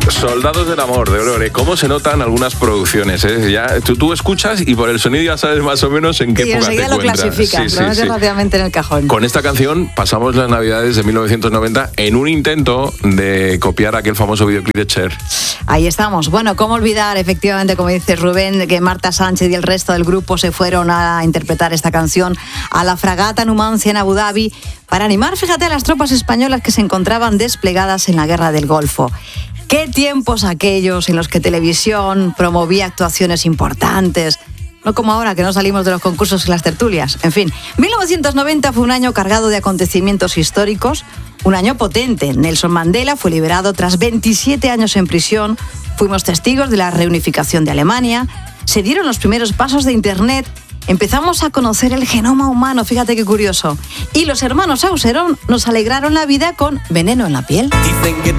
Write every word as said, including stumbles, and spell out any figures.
Soldados del Amor, de Aurore. ¿Cómo se notan algunas producciones? ¿eh? Ya, tú, tú escuchas y por el sonido ya sabes más o menos en qué y época te enseguida lo encuentras. clasificas, Sí, lo sí, metes sí. rápidamente en el cajón. Con esta canción pasamos las Navidades de mil novecientos noventa en un intento de copiar aquel famoso videoclip de Cher. Ahí estamos. Bueno, ¿cómo olvidar, efectivamente, como dice Rubén, que Marta Sánchez y el resto del grupo se fueron a interpretar esta canción a la fragata Numancia en Abu Dhabi para animar, fíjate, a las tropas españolas que se encontraban desplegadas en la Guerra del Golfo. Qué tiempos aquellos en los que televisión promovía actuaciones importantes. No como ahora, que no salimos de los concursos y las tertulias. En fin, mil novecientos noventa fue un año cargado de acontecimientos históricos, un año potente. Nelson Mandela fue liberado tras veintisiete años en prisión. Fuimos testigos de la reunificación de Alemania. Se dieron los primeros pasos de Internet. Empezamos a conocer el genoma humano, fíjate qué curioso. Y los hermanos Auserón nos alegraron la vida con Veneno en la piel. Dicen que